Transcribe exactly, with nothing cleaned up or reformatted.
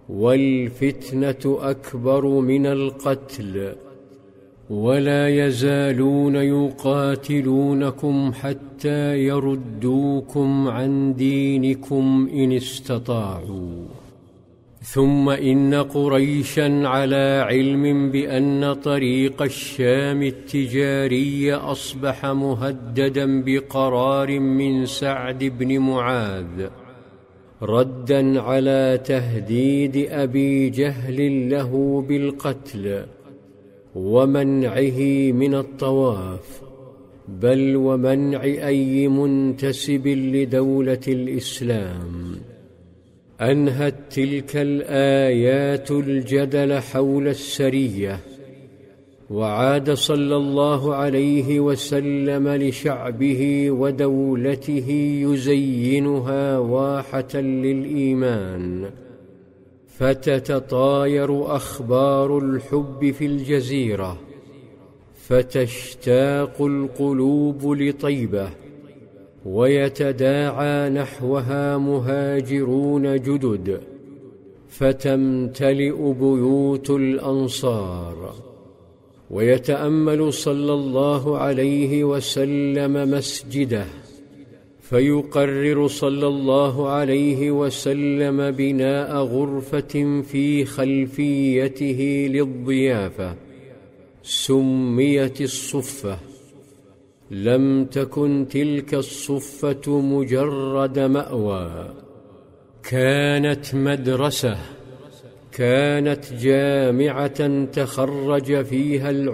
والفتنة أكبر من القتل، ولا يزالون يقاتلونكم حتى يردوكم عن دينكم إن استطاعوا. ثم إن قريشا على علم بأن طريق الشام التجاري أصبح مهددا بقرار من سعد بن معاذ، ردا على تهديد أبي جهل له بالقتل ومنعه من الطواف، بل ومنع أي منتسب لدولة الإسلام. أنهت تلك الآيات الجدل حول السرية، وعاد صلى الله عليه وسلم لشعبه ودولته يزينها واحة للإيمان، فتتطاير أخبار الحب في الجزيرة، فتشتاق القلوب لطيبة، ويتداعى نحوها مهاجرون جدد، فتمتلئ بيوت الأنصار. ويتأمل صلى الله عليه وسلم مسجده، فيقرر صلى الله عليه وسلم بناء غرفة في خلفيته للضيافة سميت الصفة. لم تكن تلك الصفة مجرد مأوى، كانت مدرسة، كانت جامعة تخرج فيها العلماء